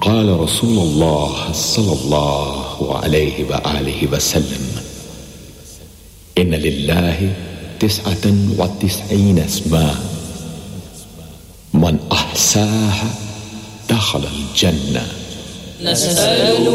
قال رسول الله صلى الله عليه وآله وسلم: إن لله 99 اسما من أحساها دخل الجنة.